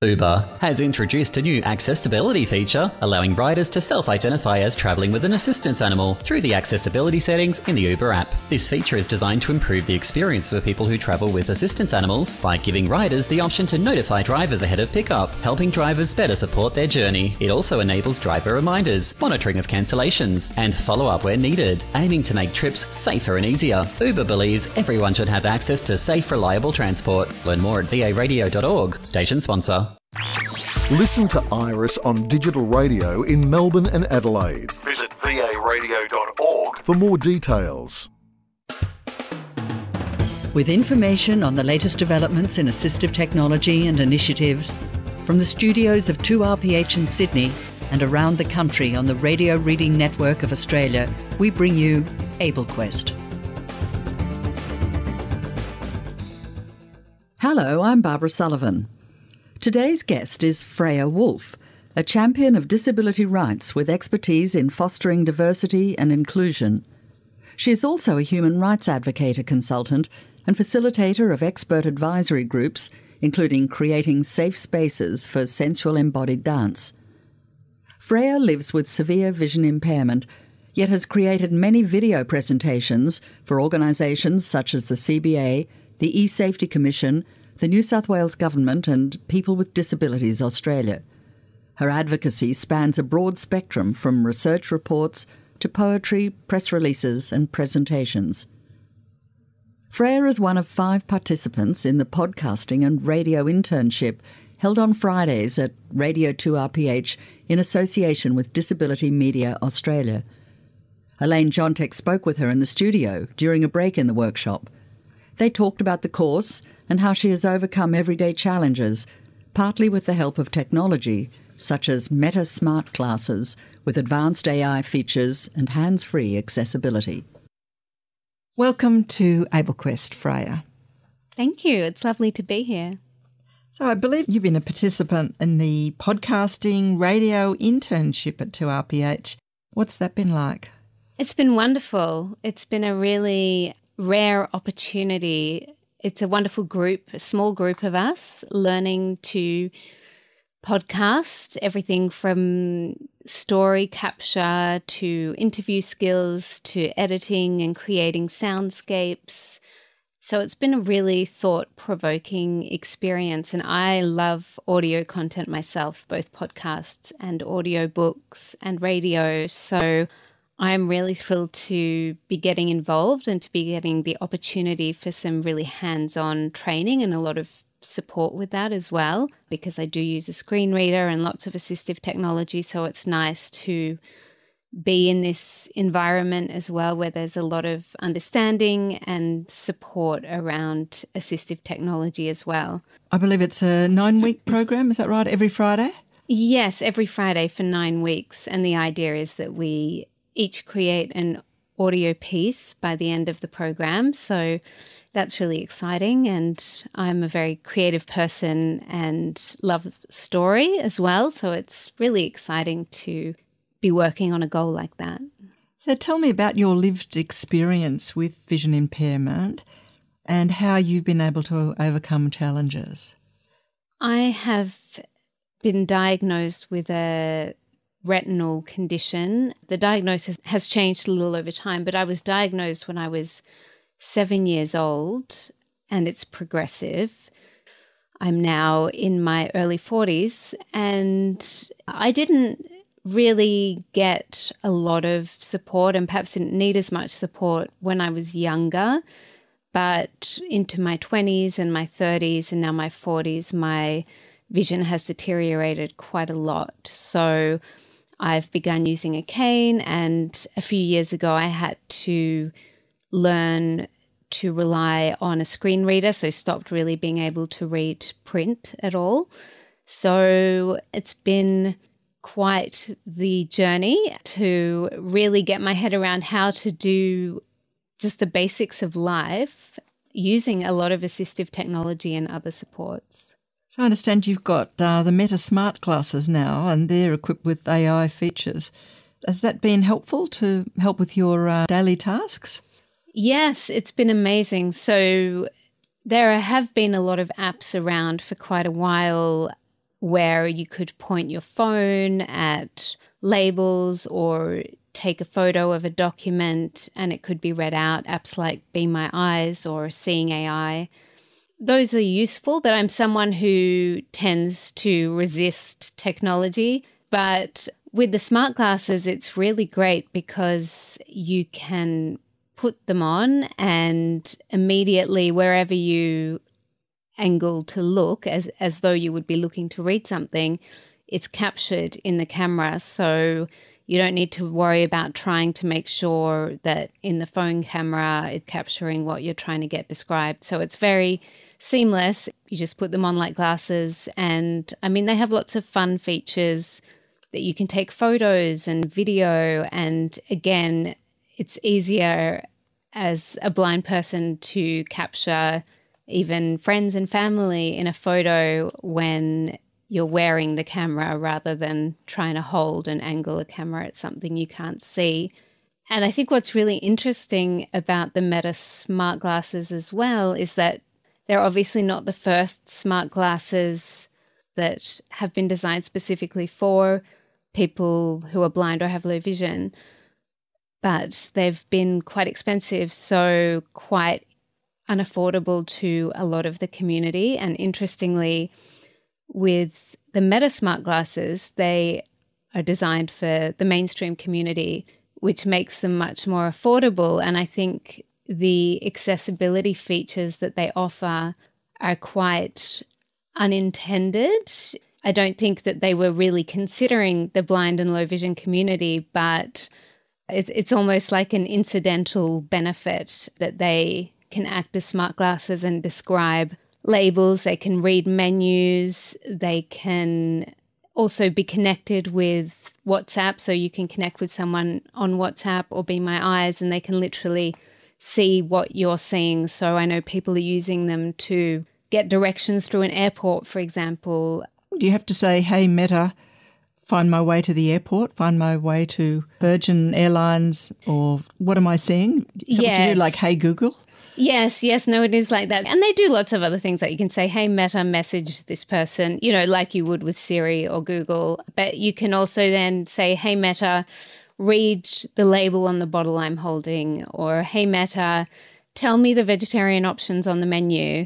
Uber has introduced a new accessibility feature, allowing riders to self-identify as travelling with an assistance animal through the accessibility settings in the Uber app. This feature is designed to improve the experience for people who travel with assistance animals by giving riders the option to notify drivers ahead of pickup, helping drivers better support their journey. It also enables driver reminders, monitoring of cancellations, and follow-up where needed, aiming to make trips safer and easier. Uber believes everyone should have access to safe, reliable transport. Learn more at varadio.org, station sponsor. Listen to Iris on digital radio in Melbourne and Adelaide. Visit varadio.org for more details. With information on the latest developments in assistive technology and initiatives, from the studios of 2RPH in Sydney and around the country on the Radio Reading Network of Australia, we bring you AbleQuest. Hello, I'm Barbara Sullivan. Today's guest is Freya Wolf, a champion of disability rights with expertise in fostering diversity and inclusion. She is also a human rights advocate consultant and facilitator of expert advisory groups, including creating safe spaces for sensual embodied dance. Freya lives with severe vision impairment, yet has created many video presentations for organisations such as the CBA, the eSafety Commission, the New South Wales Government and People with Disabilities Australia. Her advocacy spans a broad spectrum from research reports to poetry, press releases and presentations. Freya is one of 5 participants in the podcasting and radio internship held on Fridays at Radio 2RPH in association with Disability Media Australia. Elaine Jontek spoke with her in the studio during a break in the workshop. They talked about the course and how she has overcome everyday challenges, partly with the help of technology, such as Meta Smart Classes with advanced AI features and hands-free accessibility. Welcome to AbleQuest, Freya. Thank you. It's lovely to be here. So I believe you've been a participant in the podcasting radio internship at 2RPH. What's that been like? It's been wonderful. It's been a really rare opportunity. It's a wonderful group, a small group of us learning to podcast, everything from story capture to interview skills to editing and creating soundscapes. So it's been a really thought-provoking experience, and I love audio content myself, both podcasts and audio books and radio. So I'm really thrilled to be getting involved and to be getting the opportunity for some really hands-on training and a lot of support with that as well, because I do use a screen reader and lots of assistive technology. So it's nice to be in this environment as well where there's a lot of understanding and support around assistive technology as well. I believe it's a 9-week program, is that right, every Friday? Yes, every Friday for 9 weeks. And the idea is that we each create an audio piece by the end of the program. So that's really exciting. And I'm a very creative person and love story as well. So it's really exciting to be working on a goal like that. So tell me about your lived experience with vision impairment and how you've been able to overcome challenges. I have been diagnosed with a retinal condition. The diagnosis has changed a little over time, but I was diagnosed when I was 7 years old and it's progressive. I'm now in my early 40s and I didn't really get a lot of support and perhaps didn't need as much support when I was younger. But into my 20s and my 30s and now my 40s, my vision has deteriorated quite a lot. So I've begun using a cane, and a few years ago I had to learn to rely on a screen reader, so stopped really being able to read print at all. So it's been quite the journey to really get my head around how to do just the basics of life using a lot of assistive technology and other supports. So I understand you've got the Meta Smart Classes now and they're equipped with AI features. Has that been helpful to help with your daily tasks? Yes, it's been amazing. So there have been a lot of apps around for quite a while where you could point your phone at labels or take a photo of a document and it could be read out, apps like Be My Eyes or Seeing AI. Those are useful, but I'm someone who tends to resist technology. But with the smart glasses, it's really great because you can put them on and immediately wherever you angle to look, as though you would be looking to read something, it's captured in the camera. So you don't need to worry about trying to make sure that in the phone camera it's capturing what you're trying to get described. So it's very seamless. You just put them on like glasses. And I mean, they have lots of fun features that you can take photos and video. And again, it's easier as a blind person to capture even friends and family in a photo when you're wearing the camera rather than trying to hold and angle a camera at something you can't see. And I think what's really interesting about the Meta smart glasses as well is that they're obviously not the first smart glasses that have been designed specifically for people who are blind or have low vision, but they've been quite expensive, so quite unaffordable to a lot of the community. And interestingly, with the Meta smart glasses, they are designed for the mainstream community, which makes them much more affordable. And I think the accessibility features that they offer are quite unintended. I don't think that they were really considering the blind and low vision community, but it's almost like an incidental benefit that they can act as smart glasses and describe labels. They can read menus. They can also be connected with WhatsApp, so you can connect with someone on WhatsApp or Be My Eyes, and they can literally see what you're seeing. So I know people are using them to get directions through an airport, for example. Do you have to say, hey, Meta, find my way to the airport, find my way to Virgin Airlines, or what am I seeing? Is that what you do, like, hey, Google? Yes, no, it is like that. And they do lots of other things, like you can say, hey, Meta, message this person, you know, like you would with Siri or Google. But you can also then say, hey, Meta, read the label on the bottle I'm holding, or hey, Meta, tell me the vegetarian options on the menu.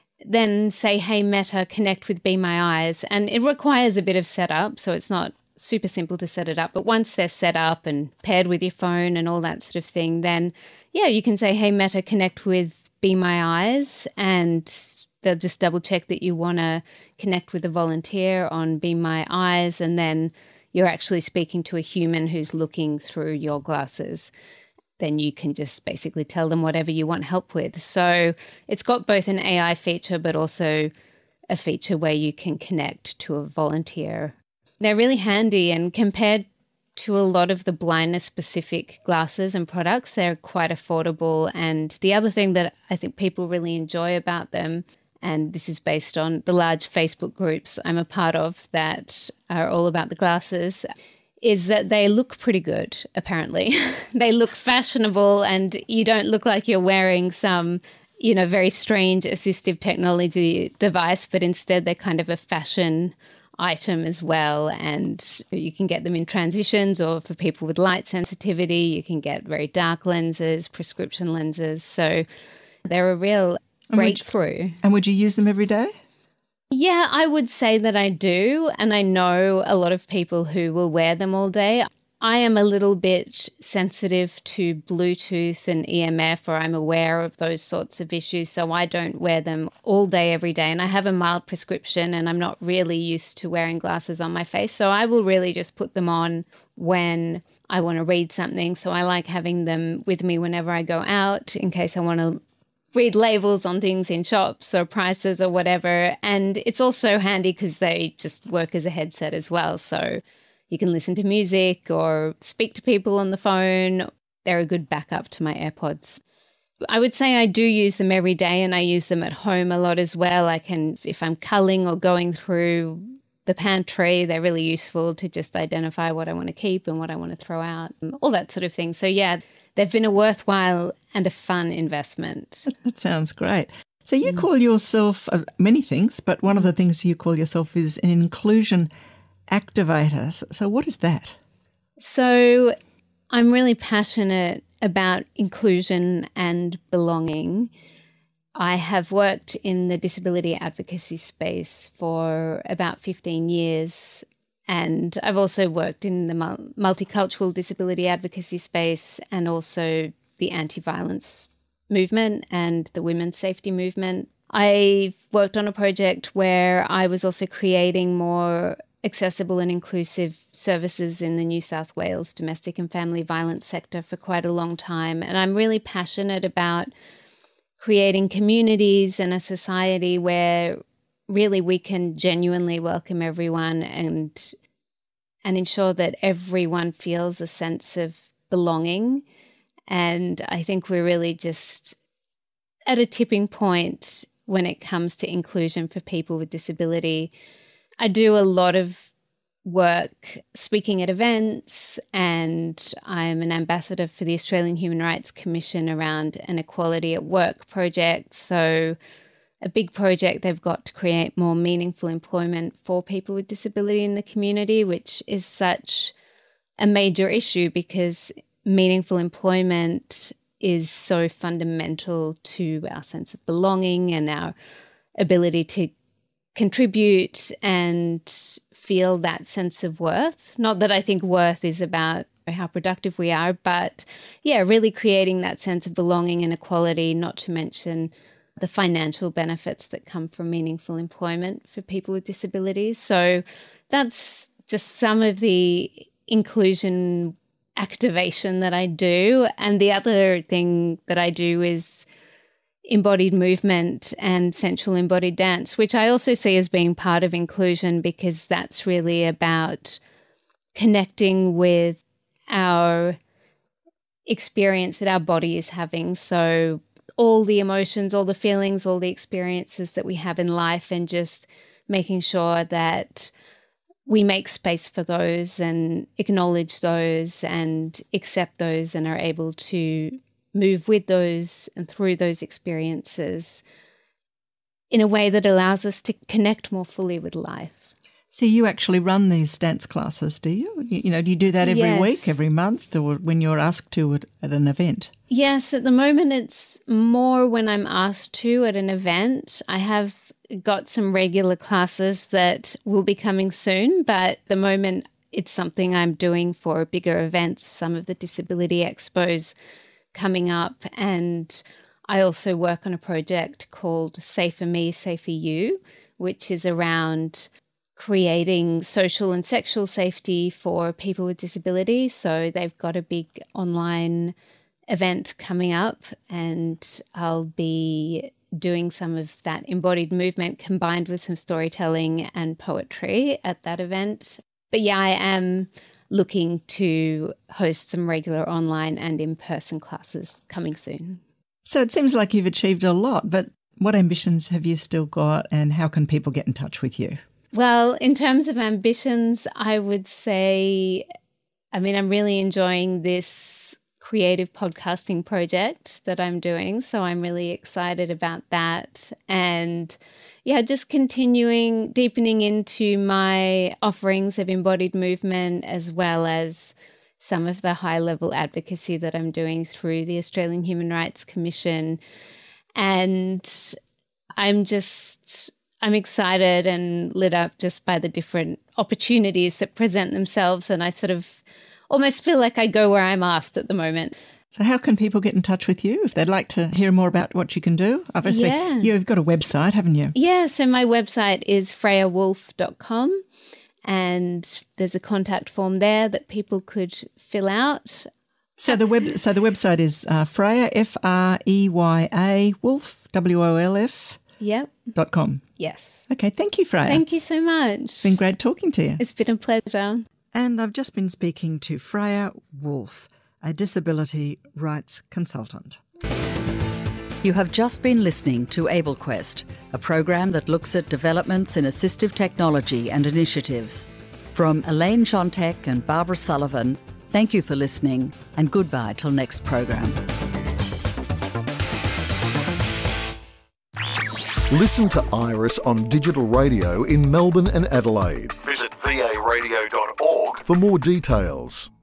Then say, hey, Meta, connect with Be My Eyes. And it requires a bit of setup, so it's not super simple to set it up. But once they're set up and paired with your phone and all that sort of thing, then, yeah, you can say, hey, Meta, connect with Be My Eyes, and they'll just double check that you want to connect with a volunteer on Be My Eyes, and then you're actually speaking to a human who's looking through your glasses. Then you can just basically tell them whatever you want help with. So it's got both an AI feature, but also a feature where you can connect to a volunteer. They're really handy, and compared to a lot of the blindness-specific glasses and products, they're quite affordable. And the other thing that I think people really enjoy about them, and this is based on the large Facebook groups I'm a part of that are all about the glasses, is that they look pretty good, apparently. They look fashionable, and you don't look like you're wearing some, you know, very strange assistive technology device, but instead they're kind of a fashion item as well. And you can get them in transitions, or for people with light sensitivity, you can get very dark lenses, prescription lenses. So they're a real breakthrough. And would you use them every day? Yeah, I would say that I do. And I know a lot of people who will wear them all day. I am a little bit sensitive to Bluetooth and EMF, or I'm aware of those sorts of issues. So I don't wear them all day, every day. And I have a mild prescription, and I'm not really used to wearing glasses on my face. So I will really just put them on when I want to read something. So I like having them with me whenever I go out, in case I want to read labels on things in shops or prices or whatever. And it's also handy because they just work as a headset as well. So you can listen to music or speak to people on the phone. They're a good backup to my AirPods. I would say I do use them every day, and I use them at home a lot as well. I can, if I'm culling or going through the pantry, they're really useful to just identify what I want to keep and what I want to throw out, and all that sort of thing. So yeah, they've been a worthwhile and a fun investment. That sounds great. So you call yourself many things, but one of the things you call yourself is an inclusion activator. So what is that? So I'm really passionate about inclusion and belonging. I have worked in the disability advocacy space for about 15 years, and I've also worked in the multicultural disability advocacy space and also the anti-violence movement and the women's safety movement. I worked on a project where I was also creating more accessible and inclusive services in the New South Wales domestic and family violence sector for quite a long time. And I'm really passionate about creating communities and a society where really we can genuinely welcome everyone and ensure that everyone feels a sense of belonging. And I think we're really just at a tipping point when it comes to inclusion for people with disability. I do a lot of work speaking at events, and I'm an ambassador for the Australian Human Rights Commission around an equality at work project. So a big project they've got to create more meaningful employment for people with disability in the community, which is such a major issue because meaningful employment is so fundamental to our sense of belonging and our ability to contribute and feel that sense of worth. Not that I think worth is about how productive we are, but yeah, really creating that sense of belonging and equality, not to mention the financial benefits that come from meaningful employment for people with disabilities. So that's just some of the inclusion activation that I do. And the other thing that I do is embodied movement and sensual embodied dance, which I also see as being part of inclusion because that's really about connecting with our experience that our body is having. So all the emotions, all the feelings, all the experiences that we have in life, and just making sure that we make space for those and acknowledge those and accept those and are able to move with those and through those experiences in a way that allows us to connect more fully with life. So you actually run these dance classes, do you? You know, do you do that every week, every month, or when you're asked to at an event? Yes, at the moment it's more when I'm asked to at an event. I have got some regular classes that will be coming soon, but at the moment it's something I'm doing for bigger events, some of the disability expos coming up. And I also work on a project called Safer Me, Safer You, which is around creating social and sexual safety for people with disabilities. So they've got a big online event coming up, and I'll be doing some of that embodied movement combined with some storytelling and poetry at that event. But yeah, I am looking to host some regular online and in-person classes coming soon. So it seems like you've achieved a lot, but what ambitions have you still got, and how can people get in touch with you? Well, in terms of ambitions, I would say, I'm really enjoying this creative podcasting project that I'm doing. So I'm really excited about that. And yeah, just continuing, deepening into my offerings of embodied movement, as well as some of the high-level advocacy that I'm doing through the Australian Human Rights Commission. And I'm excited and lit up just by the different opportunities that present themselves. And I sort of almost feel like I go where I'm asked at the moment. So how can people get in touch with you if they'd like to hear more about what you can do? Obviously, you've got a website, haven't you? Yeah, so my website is freyawolf.com, and there's a contact form there that people could fill out. So the website is Freya, Freya, Wolf, WOLF. Yep. .com. Yes. Okay, thank you, Freya. Thank you so much. It's been great talking to you. It's been a pleasure. And I've just been speaking to Freya Wolf, a disability rights consultant. You have just been listening to AbleQuest, a program that looks at developments in assistive technology and initiatives. From Elaine Shontek and Barbara Sullivan, thank you for listening, and goodbye till next program. Listen to Iris on digital radio in Melbourne and Adelaide. Visit varadio.org for more details.